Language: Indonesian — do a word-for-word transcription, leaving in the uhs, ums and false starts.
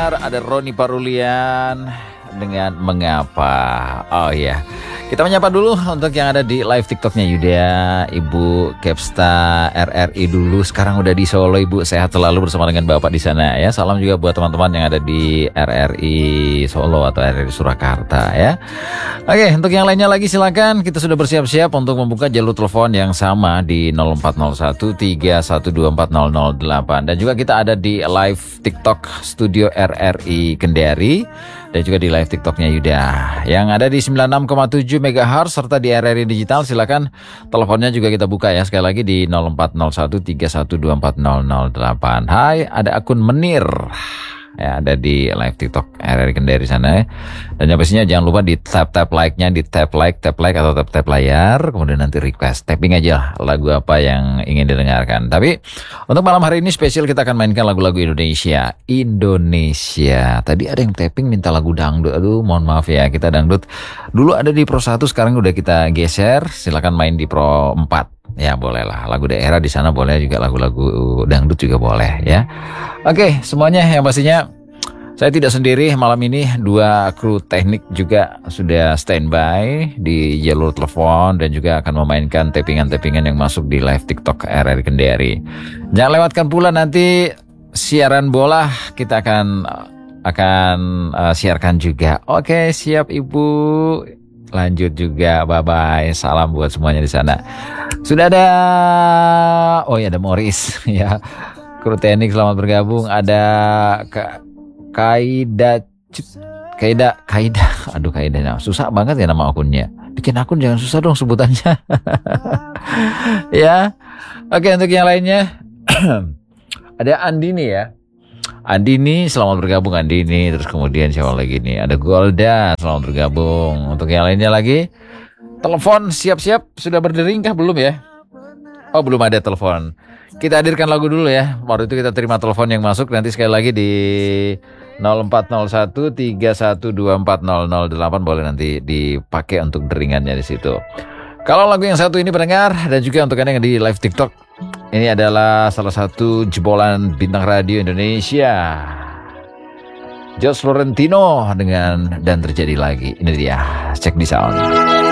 pendengar, ada Roni Parulian dengan Mengapa. Oh iya, kita menyapa dulu untuk yang ada di live TikToknya Yuda, Ibu Kepsta R R I dulu. Sekarang udah di Solo, Ibu. Sehat selalu bersama dengan Bapak di sana ya. Salam juga buat teman-teman yang ada di R R I Solo atau R R I Surakarta ya. Oke, untuk yang lainnya lagi silakan. Kita sudah bersiap-siap untuk membuka jalur telepon yang sama di nol empat nol satu tiga satu dua empat nol nol delapan. Dan juga kita ada di live TikTok Studio R R I Kendari. Dan juga di live TikToknya Yuda yang ada di sembilan puluh enam koma tujuh megahertz serta di R R I Digital. Silakan teleponnya juga kita buka ya, sekali lagi di nol empat nol satu tiga satu dua empat nol nol delapan. Hai, ada akun Menir ya, ada di live TikTok R R I Kendari sana ya. Dan yang pastinya jangan lupa di tap-tap like-nya, di tap like, tap like atau tap-tap layar, kemudian nanti request, tapping aja lagu apa yang ingin didengarkan. Tapi untuk malam hari ini spesial kita akan mainkan lagu-lagu Indonesia. Indonesia. Tadi ada yang tapping minta lagu dangdut. Aduh, mohon maaf ya, kita dangdut dulu ada di Pro satu, sekarang udah kita geser. Silakan main di Pro empat. Ya boleh lah, lagu daerah di sana boleh, juga lagu-lagu dangdut juga boleh ya. Oke, semuanya yang pastinya saya tidak sendiri malam ini, dua kru teknik juga sudah standby di jalur telepon dan juga akan memainkan tappingan-tappingan yang masuk di live TikTok R R I Kendari. Jangan lewatkan pula nanti siaran bola, kita akan akan uh, siarkan juga. Oke, siap Ibu. Lanjut juga, bye-bye. Salam buat semuanya di sana. Sudah ada, oh ya ada Morris ya. Kru teknik selamat bergabung. Ada Kak Kaida, Kaida, Kaida. Aduh Kaida, susah banget ya nama akunnya. Bikin akun jangan susah dong sebutannya. Ya. Oke, untuk yang lainnya ada Andini ya. Andini, selamat bergabung Andini. Terus kemudian siapa lagi nih? Ada Golda, selamat bergabung. Untuk yang lainnya lagi, telepon siap-siap, sudah berdering kah belum ya? Oh, belum ada telepon. Kita hadirkan lagu dulu ya. Baru itu kita terima telepon yang masuk. Nanti sekali lagi di nol empat nol satu tiga satu dua empat nol nol delapan boleh nanti dipakai untuk deringannya di situ. Kalau lagu yang satu ini pendengar dan juga untuk Anda yang di live TikTok, ini adalah salah satu jebolan bintang radio Indonesia, Jos Florentino dengan Dan Terjadi Lagi. Ini dia, check this out.